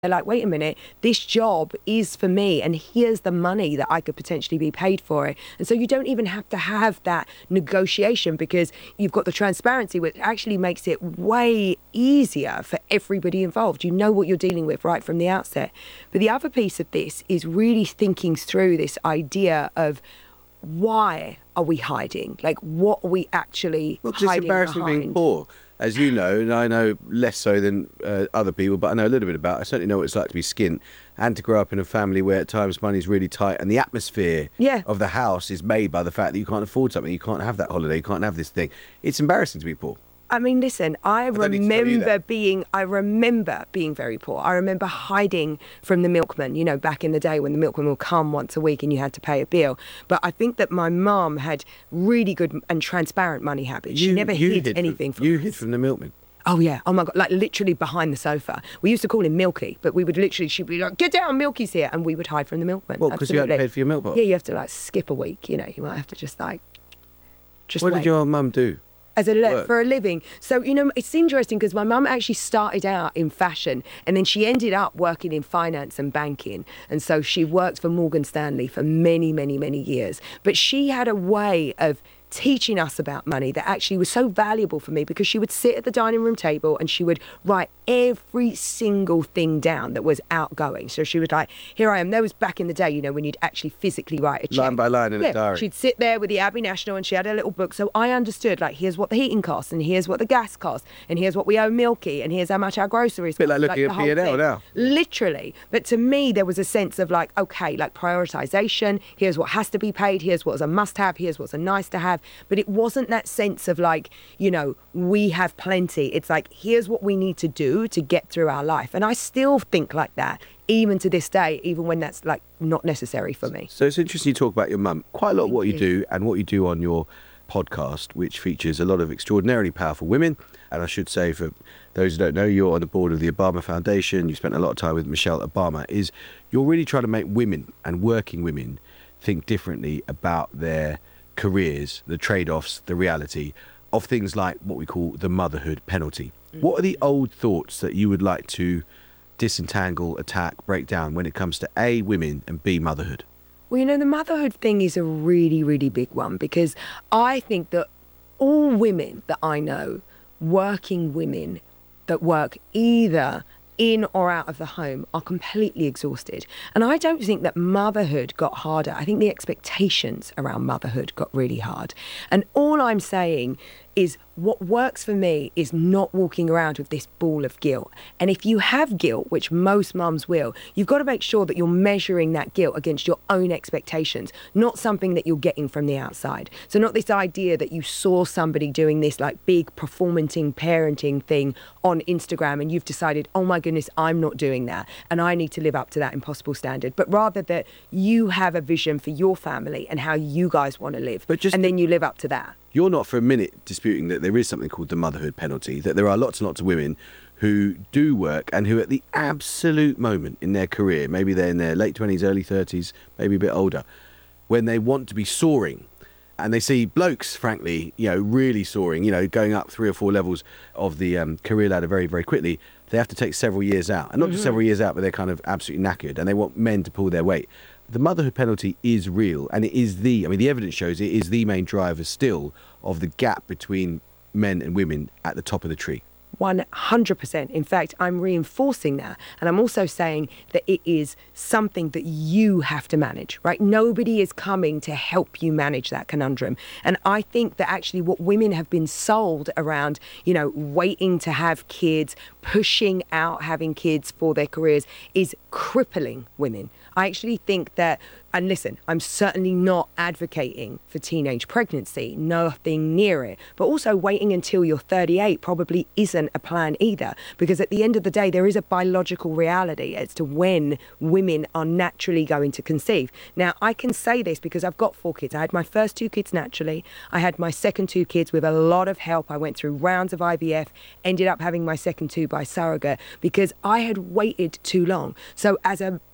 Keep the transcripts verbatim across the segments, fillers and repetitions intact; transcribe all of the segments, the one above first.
They're like, wait a minute, this job is for me and here's the money that I could potentially be paid for it. And so you don't even have to have that negotiation because you've got the transparency, which actually makes it way easier for everybody involved. You know what you're dealing with right from the outset. But the other piece of this is really thinking through this idea of why are we hiding? Like, what are we actually well, hiding it's embarrassing behind? being poor. As you know, and I know less so than uh, other people, but I know a little bit about it. I certainly know what it's like to be skint and to grow up in a family where at times money's really tight and the atmosphere yeah. of the house is made by the fact that you can't afford something, you can't have that holiday, you can't have this thing. It's embarrassing to be poor. I mean, listen, I, I remember being, I remember being very poor. I remember hiding from the milkman, you know, back in the day when the milkman would come once a week and you had to pay a bill. But I think that my mum had really good and transparent money habits. You, she never hid, hid anything from, from You us. hid from the milkman? Oh, yeah. Oh, my God. Like, literally behind the sofa. We used to call him Milky, but we would literally, she'd be like, get down, Milky's here. And we would hide from the milkman. Well, because you hadn't paid for your milk box? Yeah, you have to, like, skip a week. You know, you might have to just, like, just What wait. did your mum do? As a le- for a living. So, you know, it's interesting because my mum actually started out in fashion and then she ended up working in finance and banking. And so she worked for Morgan Stanley for many, many, many years. But she had a way of teaching us about money that actually was so valuable for me because she would sit at the dining room table and she would write every single thing down that was outgoing. So she was like, here I am. That was back in the day, you know, when you'd actually physically write a check. Line by line in yeah, a diary. She'd sit there with the Abbey National and she had a little book. So I understood, like, here's what the heating costs and here's what the gas costs and here's what we owe Milky and here's how much our groceries cost. A bit like looking like, at P and L now. Literally. But to me, there was a sense of like, okay, like prioritization. Here's what has to be paid. Here's what's a must have. Here's what's a nice to have. But it wasn't that sense of like, you know, we have plenty. It's like, here's what we need to do to get through our life. And I still think like that, even to this day, even when that's like not necessary for me. So it's interesting you talk about your mum. Quite a lot Thank of what you. you do and what you do on your podcast, which features a lot of extraordinarily powerful women. And I should say, for those who don't know, you're on the board of the Obama Foundation. You spent a lot of time with Michelle Obama. Is you're really trying to make women and working women think differently about their careers, the trade-offs, the reality of things like what we call the motherhood penalty. Mm. What are the old thoughts that you would like to disentangle, attack, break down when it comes to A, women, and B, motherhood? Well, you know, the motherhood thing is a really, really big one because I think that all women that I know, working women that work either in or out of the home, are completely exhausted. And I don't think that motherhood got harder. I think the expectations around motherhood got really hard. And all I'm saying is what works for me is not walking around with this ball of guilt. And if you have guilt, which most mums will, you've got to make sure that you're measuring that guilt against your own expectations, not something that you're getting from the outside. So not this idea that you saw somebody doing this like big performanting parenting thing on Instagram and you've decided, oh my goodness, I'm not doing that and I need to live up to that impossible standard. But rather that you have a vision for your family and how you guys want to live. But just and then you live up to that. You're not for a minute disputing that there is something called the motherhood penalty, that there are lots and lots of women who do work and who at the absolute moment in their career, maybe they're in their late twenties, early thirties, maybe a bit older, when they want to be soaring and they see blokes, frankly, you know, really soaring, you know, going up three or four levels of the um, career ladder very, very quickly, they have to take several years out. And not mm-hmm. just several years out, but they're kind of absolutely knackered and they want men to pull their weight. The motherhood penalty is real and it is the, I mean, the evidence shows it is the main driver still of the gap between men and women at the top of the tree. one hundred percent. In fact, I'm reinforcing that. And I'm also saying that it is something that you have to manage, right? Nobody is coming to help you manage that conundrum. And I think that actually what women have been sold around, you know, waiting to have kids, pushing out having kids for their careers is crippling women. I actually think that, and listen, I'm certainly not advocating for teenage pregnancy, nothing near it, but also waiting until you're thirty-eight probably isn't a plan either, because at the end of the day, there is a biological reality as to when women are naturally going to conceive. Now, I can say this because I've got four kids. I had my first two kids naturally. I had my second two kids with a lot of help. I went through rounds of I V F, ended up having my second two by surrogate because I had waited too long. So as a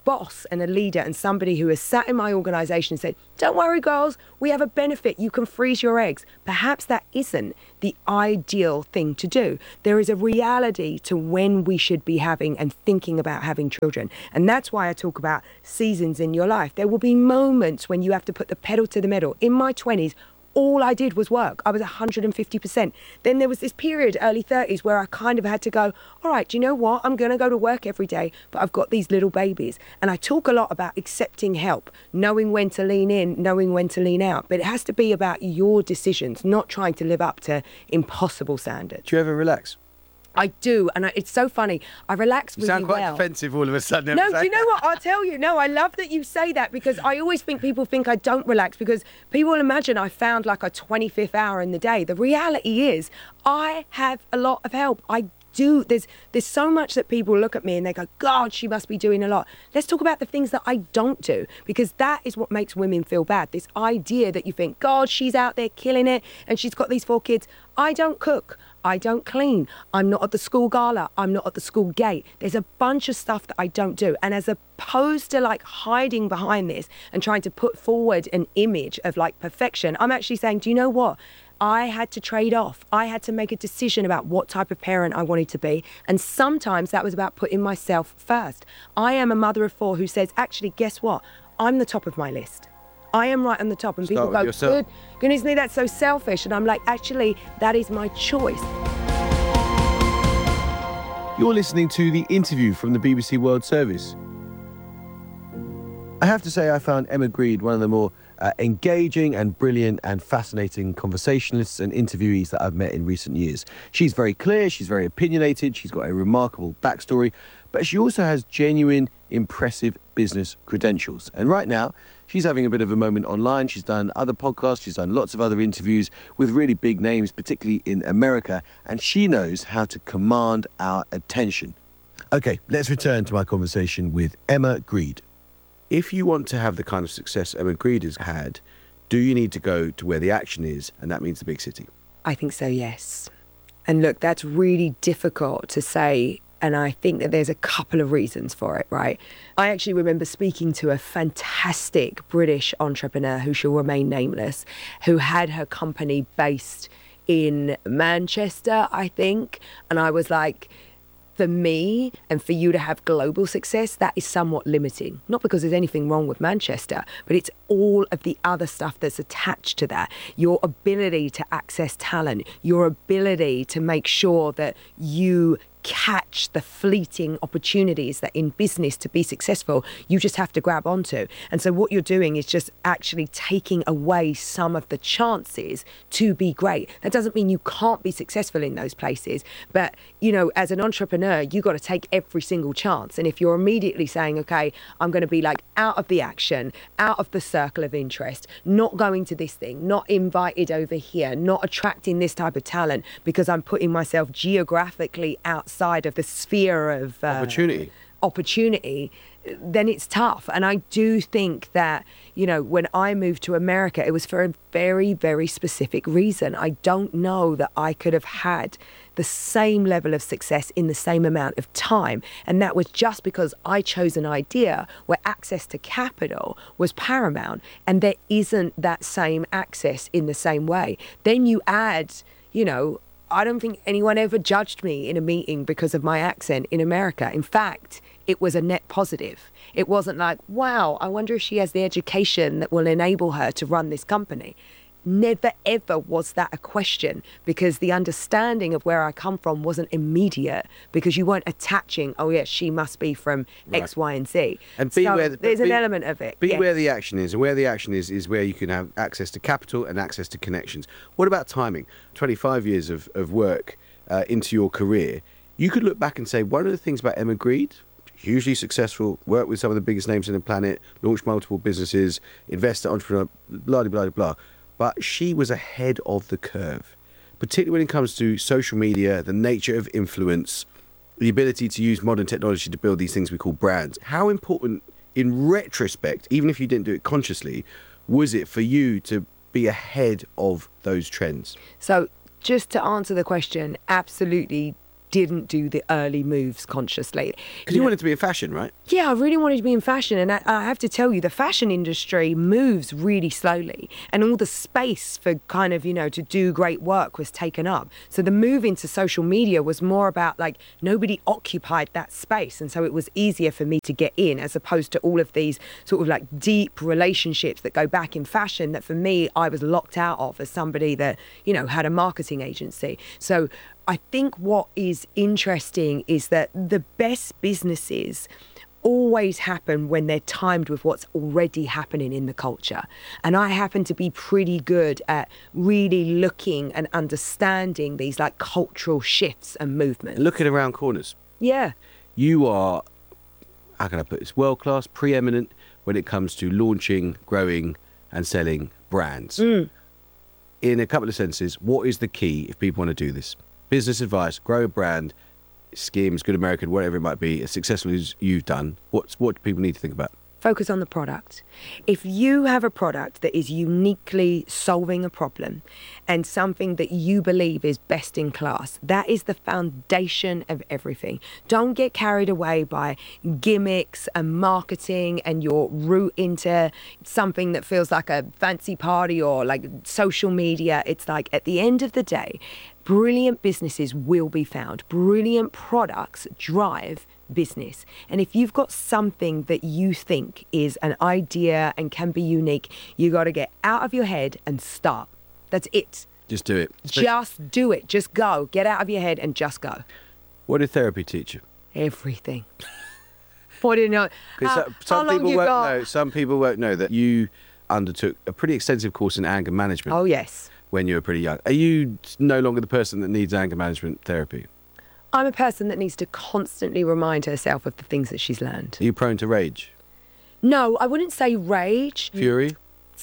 boss and a leader and somebody who has sat in my organization and said, don't worry, girls, we have a benefit. You can freeze your eggs. Perhaps that isn't the ideal thing to do. There is a reality to when we should be having and thinking about having children. And that's why I talk about seasons in your life. There will be moments when you have to put the pedal to the metal. In my twenties, all I did was work. I was one hundred fifty percent. Then there was this period, early thirties, where I kind of had to go, all right, do you know what? I'm going to go to work every day, but I've got these little babies. And I talk a lot about accepting help, knowing when to lean in, knowing when to lean out. But it has to be about your decisions, not trying to live up to impossible standards. Do you ever relax? I do, and I, it's so funny. I relax You really sound quite well. defensive all of a sudden. No, do you know what? I'll tell you. No, I love that you say that, because I always think people think I don't relax, because people imagine I found like a twenty-fifth hour in the day. The reality is I have a lot of help. I do. There's there's so much that people look at me and they go, God, she must be doing a lot. Let's talk about the things that I don't do, because that is what makes women feel bad. This idea that you think, God, she's out there killing it and she's got these four kids. I don't cook. I don't clean. I'm not at the school gala. I'm not at the school gate. There's a bunch of stuff that I don't do. And as opposed to like hiding behind this and trying to put forward an image of like perfection, I'm actually saying, do you know what? I had to trade off. I had to make a decision about what type of parent I wanted to be. And sometimes that was about putting myself first. I am a mother of four who says, actually, guess what? I'm the top of my list. I am right on the top. And Start people go, yourself. good, goodness me, that's so selfish. And I'm like, actually, that is my choice. You're listening to the interview from the B B C World Service. I have to say I found Emma Grede one of the more uh, engaging and brilliant and fascinating conversationalists and interviewees that I've met in recent years. She's very clear, she's very opinionated, she's got a remarkable backstory, but she also has genuine, impressive business credentials. And right now, she's having a bit of a moment online. She's done other podcasts, she's done lots of other interviews with really big names, particularly in America, and she knows how to command our attention. Okay, let's return to my conversation with Emma Grede. If you want to have the kind of success Emma Grede has had, do you need to go to where the action is, and that means the big city? I think so, yes. And look, that's really difficult to say, and I think that there's a couple of reasons for it, right? I actually remember speaking to a fantastic British entrepreneur who shall remain nameless, who had her company based in Manchester, I think. And I was like, for me and for you to have global success, that is somewhat limiting. Not because there's anything wrong with Manchester, but it's all of the other stuff that's attached to that. Your ability to access talent, your ability to make sure that you catch the fleeting opportunities that in business to be successful, you just have to grab onto. And so what you're doing is just actually taking away some of the chances to be great. That doesn't mean you can't be successful in those places, but you know, as an entrepreneur, you got to take every single chance. And if you're immediately saying, okay, I'm going to be like out of the action, out of the circle of interest, not going to this thing, not invited over here, not attracting this type of talent because I'm putting myself geographically outside side of the sphere of uh, Opportunity. opportunity, then it's tough. And I do think that, you know, when I moved to America, it was for a very, very specific reason. I don't know that I could have had the same level of success in the same amount of time. And that was just because I chose an idea where access to capital was paramount, and there isn't that same access in the same way. Then you add, you know, I don't think anyone ever judged me in a meeting because of my accent in America. In fact, it was a net positive. It wasn't like, wow, I wonder if she has the education that will enable her to run this company. Never, ever was that a question, because the understanding of where I come from wasn't immediate, because you weren't attaching, oh, yeah, she must be from right. X, Y, and Z. And be so where the, there's be, an element of it. Be yes. where the action is. And where the action is, is where you can have access to capital and access to connections. What about timing? twenty-five years of, of work uh, into your career. You could look back and say, one of the things about Emma Grede, hugely successful, worked with some of the biggest names on the planet, launched multiple businesses, investor, entrepreneur, blah, blah, blah, blah. But she was ahead of the curve, particularly when it comes to social media, the nature of influence, the ability to use modern technology to build these things we call brands. How important, in retrospect, even if you didn't do it consciously, was it for you to be ahead of those trends? So just to answer the question, absolutely didn't do the early moves consciously. Because you wanted to be in fashion, right? Yeah, I really wanted to be in fashion. And I, I have to tell you, the fashion industry moves really slowly. And all the space for kind of, you know, to do great work was taken up. So the move into social media was more about like nobody occupied that space. And so it was easier for me to get in, as opposed to all of these sort of like deep relationships that go back in fashion that for me, I was locked out of as somebody that, you know, had a marketing agency. So I think what is interesting is that the best businesses always happen when they're timed with what's already happening in the culture. And I happen to be pretty good at really looking and understanding these like cultural shifts and movements. Looking around corners. Yeah. You are, how can I put this, world-class, preeminent when it comes to launching, growing and selling brands. Mm. In a couple of sentences, what is the key if people want to do this? Business advice, grow a brand, schemes, good American, whatever it might be, as successful as you've done. What's, what do people need to think about? Focus on the product. If you have a product that is uniquely solving a problem and something that you believe is best in class, that is the foundation of everything. Don't get carried away by gimmicks and marketing and your route into something that feels like a fancy party or like social media. It's like at the end of the day, brilliant businesses will be found. Brilliant products drive business. And if you've got something that you think is an idea and can be unique, you got to get out of your head and start. That's it. Just do it. Just do it. Just go. Get out of your head and just go. What did therapy teach you? Everything. What do you know? How, some, some how long people you won't got? know. Some people won't know that you undertook a pretty extensive course in anger management. Oh, yes. When you were pretty young. Are you no longer the person that needs anger management therapy? I'm a person that needs to constantly remind herself of the things that she's learned. Are you prone to rage? No, I wouldn't say rage. Fury?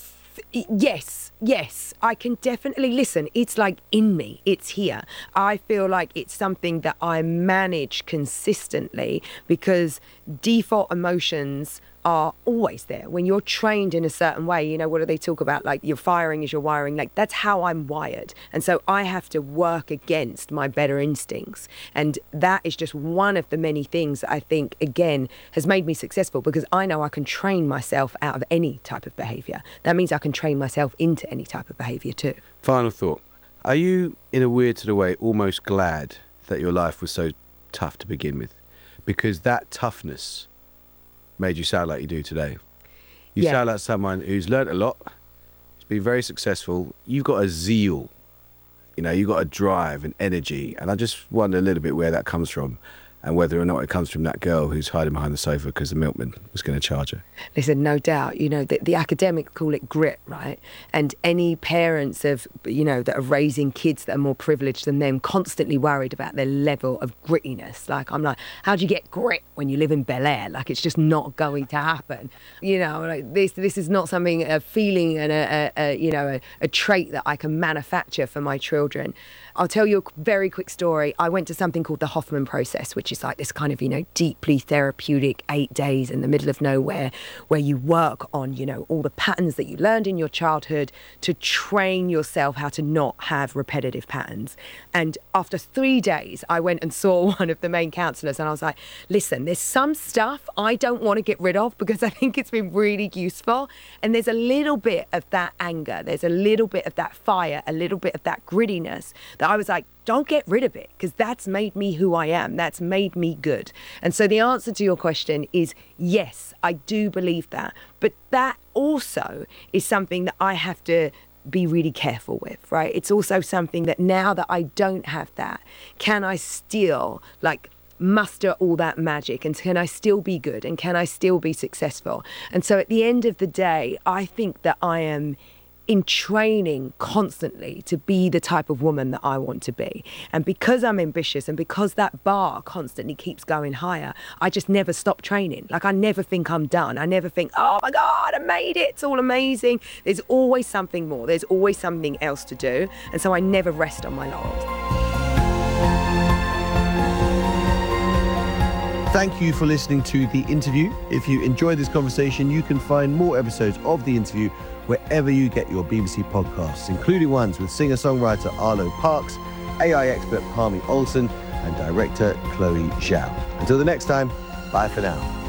Yes, yes, I can definitely listen. It's like in me, it's here. I feel like it's something that I manage consistently because default emotions are always there. When you're trained in a certain way, you know, what do they talk about? Like your firing is your wiring. Like that's how I'm wired. And so I have to work against my better instincts. And that is just one of the many things that I think, again, has made me successful because I know I can train myself out of any type of behavior. That means I can train myself into any type of behavior too. Final thought. Are you, in a weird sort of way, almost glad that your life was so tough to begin with? Because that toughness made you sound like you do today. You Yeah. sound like someone who's learnt a lot, who's been very successful. You've got a zeal, you know, you've got a drive and energy. And I just wonder a little bit where that comes from and whether or not it comes from that girl who's hiding behind the sofa because the milkman was going to charge her. Listen, no doubt, you know, the, the academics call it grit, right? And any parents of, you know, that are raising kids that are more privileged than them constantly worried about their level of grittiness. Like, I'm like, how do you get grit when you live in Bel Air? Like, it's just not going to happen. You know, like this this is not something, a feeling and a, a, a you know, a, a trait that I can manufacture for my children. I'll tell you a very quick story. I went to something called the Hoffman process, which is like this kind of, you know, deeply therapeutic eight days in the middle of nowhere where you work on, you know, all the patterns that you learned in your childhood to train yourself how to not have repetitive patterns. And after three days, I went and saw one of the main counselors and I was like, listen, there's some stuff I don't want to get rid of because I think it's been really useful. And there's a little bit of that anger. There's a little bit of that fire, a little bit of that grittiness that I was like, don't get rid of it because that's made me who I am. That's made me good. And so the answer to your question is yes, I do believe that. But that also is something that I have to be really careful with, right? It's also something that now that I don't have that, can I still like muster all that magic and can I still be good and can I still be successful? And so at the end of the day, I think that I am in training constantly to be the type of woman that I want to be. And because I'm ambitious and because that bar constantly keeps going higher, I just never stop training. Like I never think I'm done. I never think, oh my God, I made it. It's all amazing. There's always something more. There's always something else to do. And so I never rest on my laurels. Thank you for listening to The Interview. If you enjoyed this conversation, you can find more episodes of The Interview wherever you get your B B C podcasts, including ones with singer-songwriter Arlo Parks, A I expert Palmy Olsen, and director Chloe Zhao. Until the next time, bye for now.